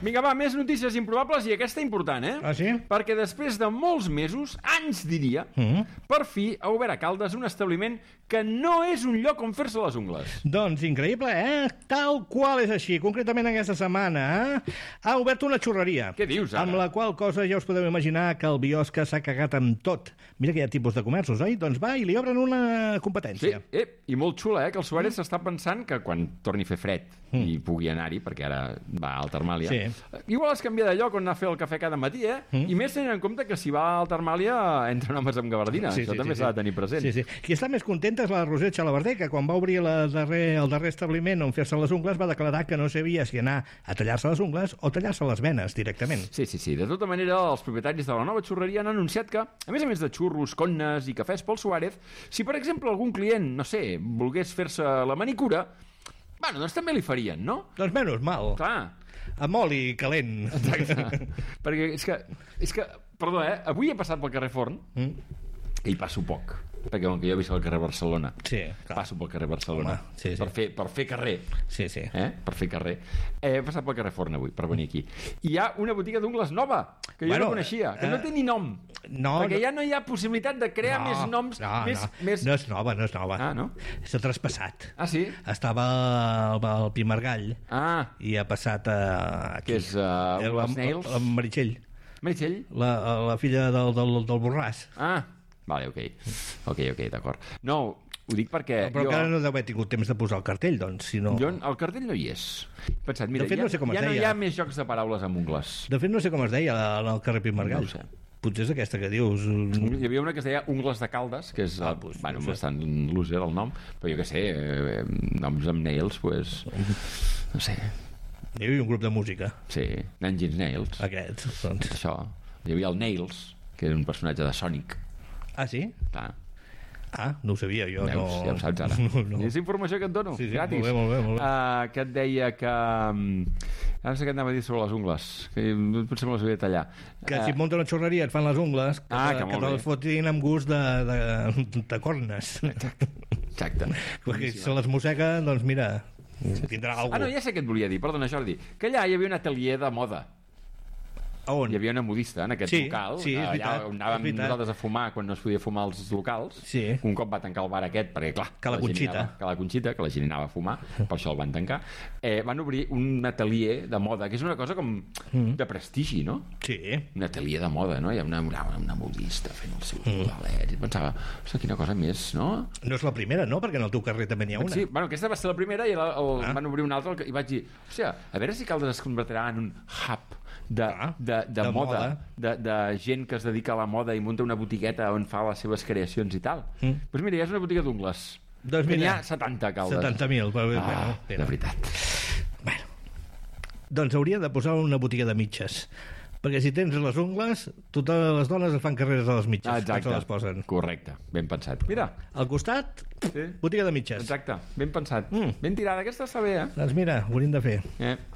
Vinga, va, més notícies improbables i aquesta important, Ah, sí? Perquè després de molts mesos, anys diria, per fi ha obert a Caldes un establiment que no és un lloc on fer-se les ungles. Doncs increïble, Tal qual és així. Concretament aquesta setmana ha obert una xurreria. Què dius, ara? Amb la qual cosa ja us podeu imaginar que el biosca s'ha cagat amb tot. Mira que hi ha tipus de comerços, oi? Doncs va, i li obren una Sí, competència. i molt xula, que el Suárez s'està pensant que quan torni a fer fred i pugui anar-hi, perquè ara va al Termàlia, Sí. igual es canvia de lloc on anar a fer el cafè cada matí, I més tenint en compte que si va al Termàlia entren homes amb gabardina. Això també s'ha de tenir present. Sí. Qui està més contenta és la Roser Xalabarder, que quan va obrir el darrer establiment on fer-se les ungles va declarar que no sabia si anar a tallar-se les ungles o tallar-se les venes directament. Sí. De tota manera, els propietaris de la nova xurreria han anunciat que, a més de xurros, connes i cafès pel Suárez, si per exemple algun client, no sé, volgués fer-se la manicura, bueno, doncs també li farien, no? Doncs menys mal. Clar. Amb oli calent. Exacte. Perquè és que, perdó, avui he passat pel carrer Forn i hi passo poc, perquè com que jo visc al carrer Barcelona, Sí, clar. passo pel carrer Barcelona. Home, sí. Per fer carrer. Sí. Per fer carrer. He passat pel carrer Forn avui per venir aquí. I hi ha una botiga d'ungles nova que jo no coneixia, que no té ni nom. No, perquè ja no hi ha possibilitat de crear més noms. Més... No és nova. Ah, no? És el traspassat. Ah, sí? Estava al Pimargall i ha passat aquí. Que és Ungles Nails? La Meritxell. Meritxell? La filla del Borràs. Vale, ok, d'acord. No, ho dic perquè Però encara no deu haver tingut temps de posar el cartell, doncs, si no... El cartell no hi és. He pensat, mira, De fet, no sé com es no deia. hi ha més jocs de paraules amb ungles. De fet, no sé com es deia al carrer Pimargall. No ho sé. Potser és aquesta que dius... Hi havia una que es deia Ungles de Caldes, que és no sé. bastant loser el nom, però jo què sé, noms amb nails, pues, no sé. Hi havia un grup de música. Sí, Nine Inch Nails. Aquest, doncs. Això. Hi havia el Nails, que era un personatge de Sonic. Ah, sí? Clar. No ho sabia, jo Veus? no... Ja ho saps ara. No. És informació que et dono, Sí, gratis. molt bé. Que et deia que... Ara no sé què anava a dir sobre les ungles, que potser me les hauria de tallar. Que si et munta una xorreria et fan les ungles, que molt te les bé. fotin amb gust de cornes. Exacte. Perquè si se les mossega, doncs mira, tindrà alguna cosa. No, ja sé què et volia dir, perdona, Jordi. Que allà hi havia un atelier de moda. A on? Hi havia una modista en aquest local. Sí, és veritat. Allà on anàvem nosaltres a fumar quan no es podia fumar als locals. Sí. Un cop va tancar el bar aquest, perquè clar... Que la Conxita. Que la gent anava a fumar, per això el van tancar. Van obrir un atelier de moda, que és una cosa com de prestigi, no? Sí. Un atelier de moda, no? Hi ha una modista fent els seus modelets. I pensava, ostres, quina cosa més, no? No és la primera, no? Perquè en el teu carrer també n'hi ha una. Sí, bueno, aquesta va ser la primera i van obrir una altra i vaig dir, hòstia, a veure si Caldes es convertirà en un hub de moda, de gent que es dedica a la moda i munta una botigueta on fa les seves creacions i tal. Doncs mira, ja és una botiga d'ungles. Doncs que n'hi mira, ha 70 a Caldes. 70.000. De veritat. Bueno, doncs hauria de posar una botiga de mitges. Perquè si tens les ungles, totes les dones es fan carreres a les mitges. Exacte, se les posen. correcte, ben pensat. Mira, Al costat, botiga de mitges. exacte, ben pensat. Ben tirada, aquesta està bé, Doncs mira, ho hauríem de fer.